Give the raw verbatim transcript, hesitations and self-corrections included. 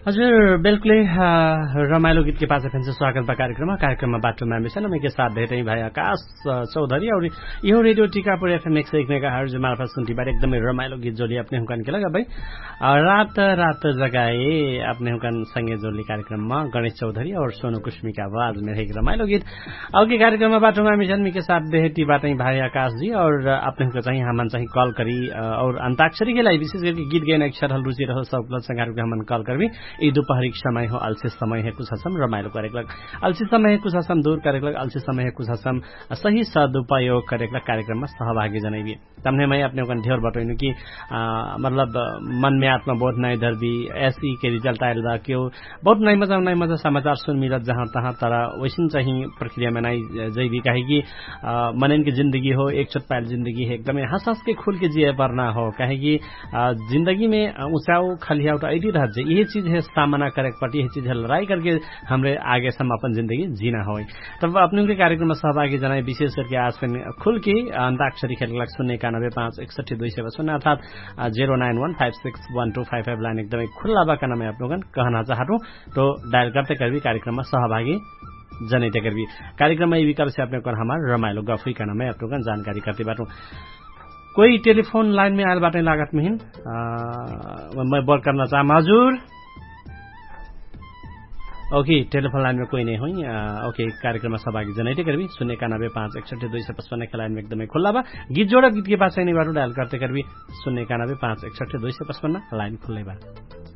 हजुर बिल्कुलै रमाइलो गीत के पास फिर से स्वागत बा कार्यक्रम कार्यक्रम में बाटो में मिशन में के साथ भेटे भाई आकाश चौधरी और यो रेडियो टीकापुर एफएम एक सौ एक मेगा हर्ज मार्फत सुनती बार एकदम रमाइलो गीत जोड़ी अपने हुकन के लगा भाई रात रात जगाए अपने हुकन संगे जोड़ी कार्यक्रम में गणेश चौधरी और सोनू कुश्मी का आवाज में एक रमाइलो गीत अगे कार्यक्रम में बाटो में मिशन में के साथ भेटी बाटे भाई आकाश जी और अपने हुक चाहिए हमन चाहिए कॉल करी और अंताक्षरी के लिए विशेष करके गीत गायन अक्षर हल रुचि रहो सब संगार के हमन कॉल करबी ई दोपहरी समय हो अलसी समय है कुछ हसम रमाइलो करेक अलसी समय है कुछ हसम दूर करेक अलसी समय है कुछ हसम सही सदुपयोग करेक कार्यक्रम में सहभागी जनैबी तमने मैं अपने को ढेर बतैनु कि मतलब मन में आत्मा बहुत नहीं धरबी ऐसी के रिजल्ट आयल बा क्यों बहुत नहीं मजा नहीं मजा समाचार सुन मिलत जहाँ तहाँ तरह वैसन चाहिए प्रक्रिया में नहीं जैबी कहे कि मनन की जिंदगी हो एक छत पायल जिंदगी है एकदम हंस हंस के खुल के जिए पर ना हो कहे कि जिंदगी में ऊंचाओ खलियाओ तो ऐसी रह यही चीज है सामना करे पटी यही चीज है लड़ाई करके हमरे आगे से हम अपन जिंदगी जीना हो तब अपने के कार्यक्रम में सहभागी जनाए विशेष करके आज खुल के अंताक्षरी खेल सुनने इक्यानबे पांच इकसठी दुई सौ शून्य अर्थात जीरो नाइन वन five six one two five five line एकदम खुला बाका नाम आप लोगन कहना चाहूँ तो डायल करते कर कार्यक्रम में सहभागी जनित कर कार्यक्रम में विकल्प से अपने को हमारे रमाइलो गफी का नाम आप लोगन जानकारी करते बाटू कोई टेलीफोन लाइन में आयल बाटे लागत में मैं बोल करना चाहूँ हजुर ओके टेलीफोन लाइन में कोई नहीं हुई ओके कार्यक्रम में सहभागी जनाइते करबी शून्य इक्यानबे पांच इकसठी दुई सौ पचपन के लाइन में एकदम खुला बा गीत जोड़ा गीत के पास नहीं बाटू डायल करते करबी शून्य इक्यानबे पांच इकसठी दुई सौ पचपन लाइन खुले बा।